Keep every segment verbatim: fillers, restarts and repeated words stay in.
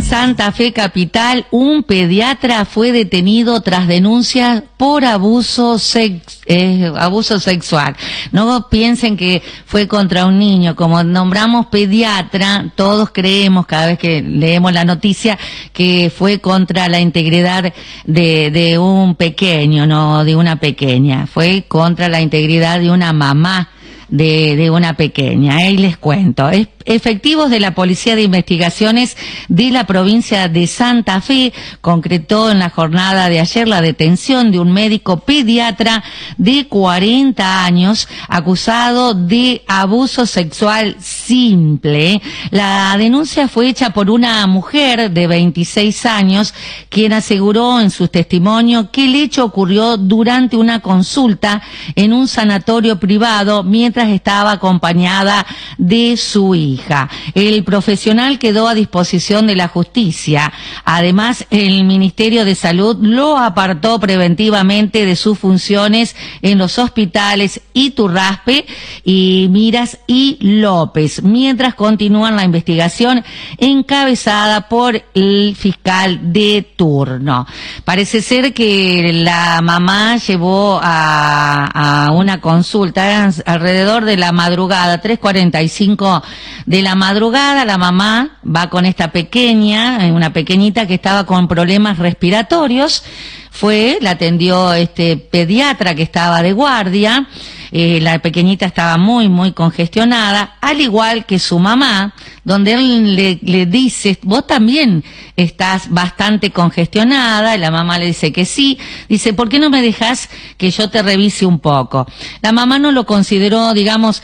Santa Fe Capital, un pediatra fue detenido tras denuncias por abuso sex, eh, abuso sexual. No piensen que fue contra un niño. Como nombramos pediatra, todos creemos cada vez que leemos la noticia que fue contra la integridad de, de un pequeño, no de una pequeña. Fue contra la integridad de una mamá de, de una pequeña. Ahí les cuento. Es Efectivos de la Policía de Investigaciones de la provincia de Santa Fe concretó en la jornada de ayer la detención de un médico pediatra de cuarenta años acusado de abuso sexual simple. La denuncia fue hecha por una mujer de veintiséis años, quien aseguró en su testimonio que el hecho ocurrió durante una consulta en un sanatorio privado mientras estaba acompañada de su hija. El profesional quedó a disposición de la justicia. Además, el Ministerio de Salud lo apartó preventivamente de sus funciones en los hospitales Iturraspe y Miras y López, mientras continúan la investigación encabezada por el fiscal de turno. Parece ser que la mamá llevó a, a una consulta alrededor de la madrugada, tres cuarenta y cinco de la madrugada. La mamá va con esta pequeña, una pequeñita que estaba con problemas respiratorios. Fue, la atendió este pediatra que estaba de guardia. Eh, la pequeñita estaba muy, muy congestionada, al igual que su mamá, donde él le, le dice, vos también estás bastante congestionada, y la mamá le dice que sí. Dice, ¿por qué no me dejas que yo te revise un poco? La mamá no lo consideró, digamos,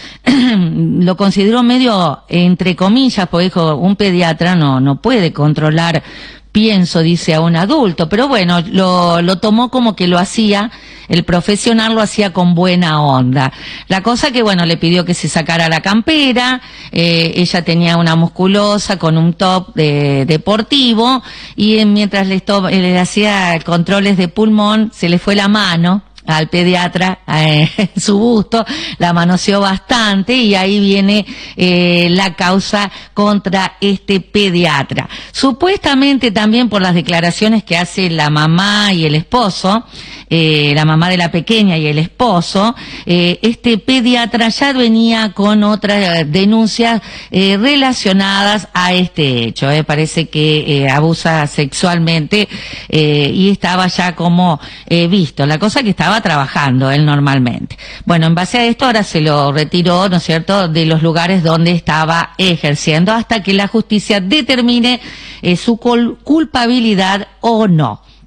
lo consideró medio entre comillas, porque dijo, un pediatra no, no puede controlar, pienso, dice, a un adulto, pero bueno, lo, lo tomó como que lo hacía, el profesional lo hacía con buena onda. La cosa que, bueno, le pidió que se sacara la campera, eh, ella tenía una musculosa con un top de, deportivo, y mientras le, le hacía controles de pulmón, se le fue la mano al pediatra, eh, su busto, la manoseó bastante, y ahí viene eh, la causa contra este pediatra. Supuestamente también por las declaraciones que hace la mamá y el esposo, eh, la mamá de la pequeña y el esposo, eh, este pediatra ya venía con otras denuncias eh, relacionadas a este hecho. Eh. Parece que eh, abusa sexualmente eh, y estaba ya como eh, visto. La cosa que estaba trabajando él normalmente. Bueno, en base a esto ahora se lo retiró, ¿no es cierto?, de los lugares donde estaba ejerciendo hasta que la justicia determine eh, su culpabilidad o no.